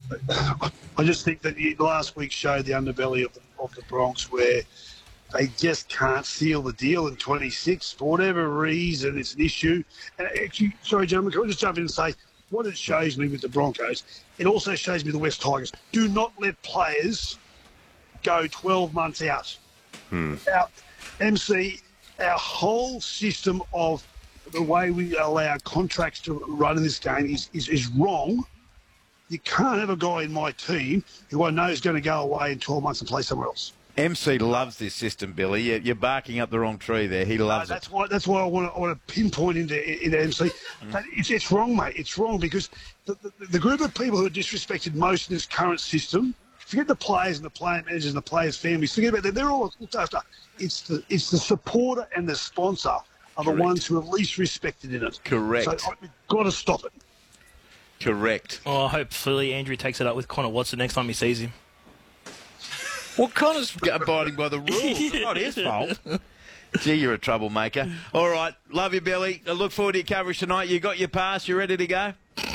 I just think that last week showed the underbelly of the Bronx, where they just can't seal the deal in 26 for whatever reason. It's an issue. And actually, sorry, gentlemen, can I just jump in and say what it shows me with the Broncos? It also shows me the West Tigers. Do not let players go 12 months out. Our MC, our whole system of the way we allow contracts to run in this game is wrong. You can't have a guy in my team who I know is going to go away in 12 months and play somewhere else. MC loves this system, Billy. You're barking up the wrong tree there. He loves it. That's why I want to pinpoint into MC. It's wrong, mate. It's wrong because the group of people who are disrespected most in this current system, forget the players and the player managers and the players' families, forget about them. They're all looked after. It's the supporter and the sponsor are the ones who are least respected in it. Correct. So we've got to stop it. Correct. Oh, hopefully Andrew takes it up with Connor Watson next time he sees him. Well, Connor's abiding by the rules. It's not his fault. Gee, you're a troublemaker. All right. Love you, Billy. I look forward to your coverage tonight. You got your pass? You ready to go?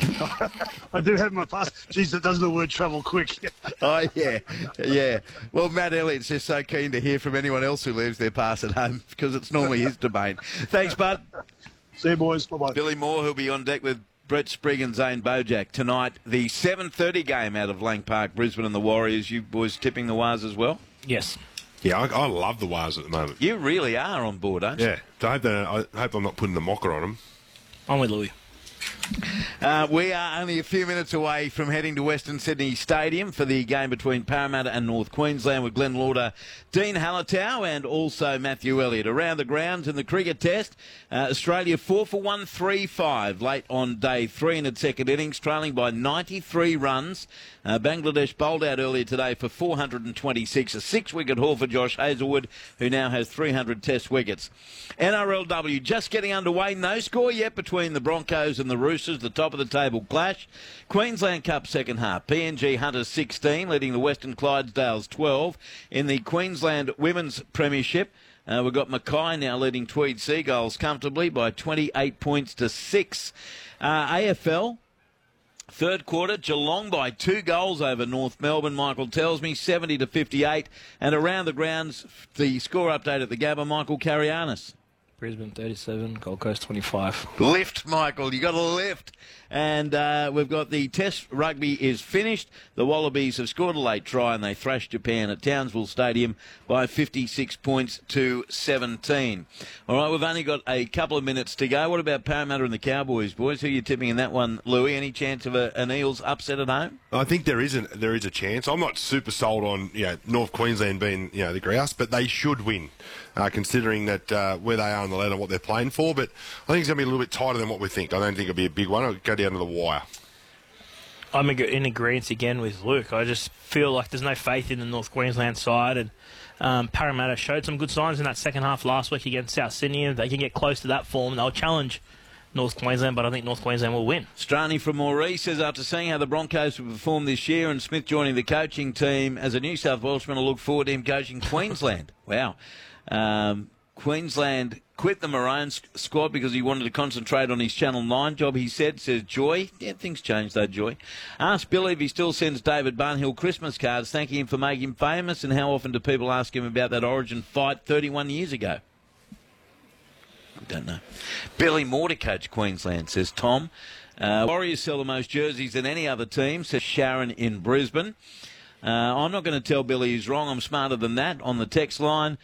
I do have my pass. Jeez, that doesn't the word travel quick. Oh, yeah. Yeah. Well, Matt Elliott's just so keen to hear from anyone else who leaves their pass at home because it's normally his domain. Thanks, bud. See you, boys. Bye-bye. Billy Moore, who'll be on deck with Brett Sprigg and Zane Bojack tonight. The 7:30 game out of Lang Park, Brisbane and the Warriors. You boys tipping the Wars as well? Yes. Yeah, I love the Wars at the moment. You really are on board, aren't you? Yeah. I hope I'm not putting the mocker on them. I'm with Louis. We are only a few minutes away from heading to Western Sydney Stadium for the game between Parramatta and North Queensland with Glenn Lauder, Dean Hallertau and also Matthew Elliott. Around the grounds in the cricket test, Australia 4 for 135 late on day 3 in its second innings, trailing by 93 runs. Bangladesh bowled out earlier today for 426, a 6-wicket haul for Josh Hazlewood, who now has 300 test wickets. NRLW just getting underway. No score yet between the Broncos and the Roosters, the top of the table clash. Queensland Cup second half. PNG Hunters 16, leading the Western Clydesdales 12. In the Queensland Women's Premiership, we've got Mackay now leading Tweed Seagulls comfortably by 28 points to 6. AFL, third quarter, Geelong by 2 goals over North Melbourne, Michael tells me, 70 to 58. And around the grounds, the score update at the Gabba, Michael Carianis. Brisbane 37, Gold Coast 25. Lift, Michael. You got to lift. And we've got the Test rugby is finished. The Wallabies have scored a late try and they thrashed Japan at Townsville Stadium by 56 points to 17. All right, we've only got a couple of minutes to go. What about Parramatta and the Cowboys, boys? Who are you tipping in that one, Louis? Any chance of an Eels upset at home? I think there is a chance. I'm not super sold on North Queensland being the grouse, but they should win, considering that where they are on the ladder and what they're playing for. But I think it's going to be a little bit tighter than what we think. I don't think it'll be a big one. I'll go down to the wire. I'm in agreement again with Luke. I just feel like there's no faith in the North Queensland side, and Parramatta showed some good signs in that second half last week against South Sydney. If they can get close to that form, they'll challenge North Queensland, but I think North Queensland will win. Strani from Maurice says, after seeing how the Broncos have performed this year and Smith joining the coaching team as a New South Welshman, I look forward to him coaching Queensland. Wow. Queensland quit the Maroons squad because he wanted to concentrate on his Channel 9 job, he says Joy. Yeah, things change though, Joy. Ask Billy if he still sends David Barnhill Christmas cards thanking him for making him famous, and how often do people ask him about that Origin fight 31 years ago? I don't know. Billy Moore to coach Queensland, says Tom. Warriors sell the most jerseys than any other team, says Sharon in Brisbane. I'm not going to tell Billy he's wrong. I'm smarter than that. On the text line,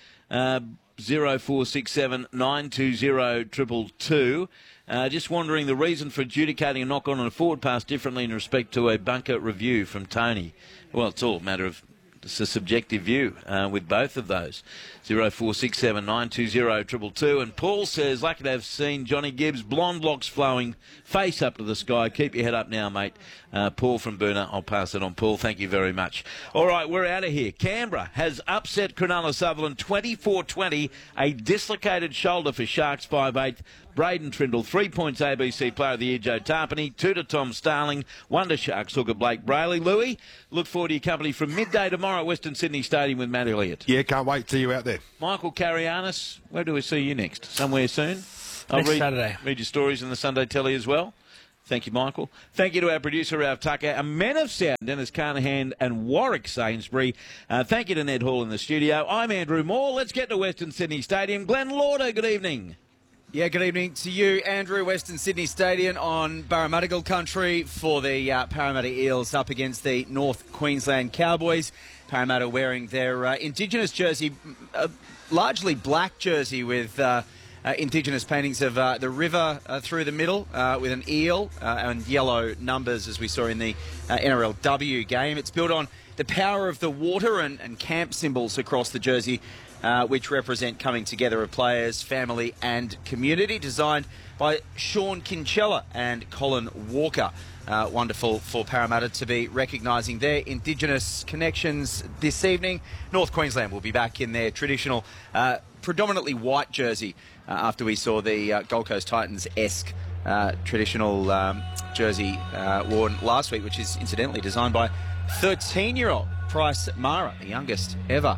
0467 920 222. Just wondering the reason for adjudicating a knock-on and a forward pass differently in respect to a bunker review from Tony. Well, it's all a matter of it's a subjective view with both of those. 0467 920 222. And Paul says, lucky to have seen Johnny Gibbs, blonde locks flowing, face up to the sky. Keep your head up now, mate. Paul from Boonah. I'll pass it on, Paul. Thank you very much. All right, we're out of here. Canberra has upset Cronulla Sutherland 24-20. A dislocated shoulder for Sharks 5'8". Braden Trindle, 3 points ABC Player of the Year, Joe Tarpany, 2 to Tom Starling, 1 to Sharks hooker Blake Brayley. Louis, look forward to your company from midday tomorrow at Western Sydney Stadium with Matt Elliott. Yeah, can't wait to see you out there. Michael Carianis, where do we see you next? Somewhere soon? Next Saturday. Read your stories in the Sunday Telly as well. Thank you, Michael. Thank you to our producer, Ralph Tucker, our men of sound, Dennis Carnahan and Warwick Sainsbury. Thank you to Ned Hall in the studio. I'm Andrew Moore. Let's get to Western Sydney Stadium. Glenn Lauder, good evening. Yeah, good evening to you, Andrew. Western Sydney Stadium on Barramadigal country for the Parramatta Eels up against the North Queensland Cowboys. Parramatta wearing their Indigenous jersey, largely black jersey with Indigenous paintings of the river through the middle with an eel and yellow numbers as we saw in the NRLW game. It's built on the power of the water and camp symbols across the jersey, which represent coming together of players, family and community, designed by Sean Kinchella and Colin Walker. Wonderful for Parramatta to be recognising their Indigenous connections this evening. North Queensland will be back in their traditional, predominantly white jersey after we saw the Gold Coast Titans-esque traditional jersey worn last week, which is incidentally designed by 13-year-old Price Mara, the youngest ever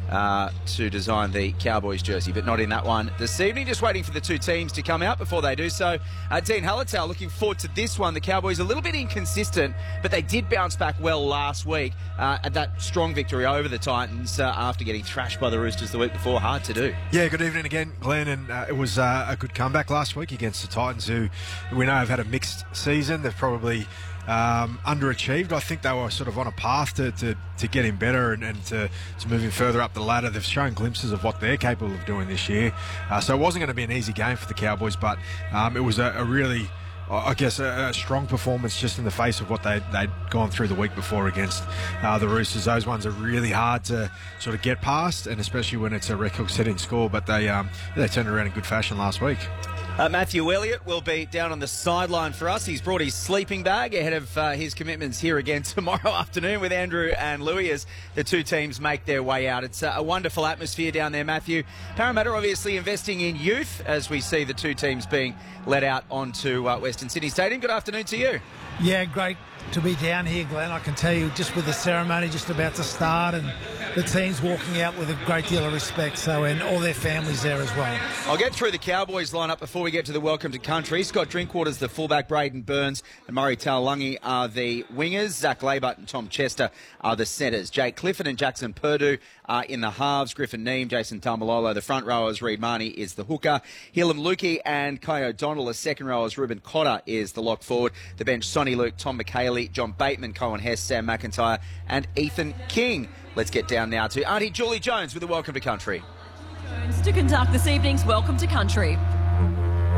to design the Cowboys jersey, but not in that one this evening. Just waiting for the two teams to come out before they do so. Dean Hallertau looking forward to this one. The Cowboys a little bit inconsistent, but they did bounce back well last week at that strong victory over the Titans after getting thrashed by the Roosters the week before. Hard to do. Yeah, good evening again, Glenn. And it was a good comeback last week against the Titans, who we know have had a mixed season. They've probably underachieved. I think they were sort of on a path to getting better and to moving further up the ladder. They've shown glimpses of what they're capable of doing this year. So it wasn't going to be an easy game for the Cowboys, but it was a really, I guess, a strong performance just in the face of what they'd gone through the week before against the Roosters. Those ones are really hard to sort of get past, and especially when it's a record-setting score, but they turned around in good fashion last week. Matthew Elliott will be down on the sideline for us. He's brought his sleeping bag ahead of his commitments here again tomorrow afternoon with Andrew and Louis as the two teams make their way out. It's a wonderful atmosphere down there, Matthew. Parramatta obviously investing in youth as we see the two teams being led out onto Western Sydney Stadium. Good afternoon to you. Yeah, great to be down here, Glenn. I can tell you, just with the ceremony just about to start and the teams walking out with a great deal of respect, and all their families there as well. I'll get through the Cowboys lineup before we get to the Welcome to Country. Scott Drinkwaters, the fullback, Braden Burns and Murray Taulagi are the wingers. Zach Labert and Tom Chester are the centres. Jake Clifford and Jackson Purdue are in the halves. Griffin Neame, Jason Taumalolo, the front rowers. Reid Marnie is the hooker. Hillam Lukey and Kai O'Donnell, the second rowers. Ruben Cotter is the lock forward. The bench, Sonny Luke, Tom McHaley, John Bateman, Cohen Hess, Sam McIntyre and Ethan King. Let's get down now to Auntie Julie Jones with the Welcome to Country. To conduct this evening's Welcome to Country.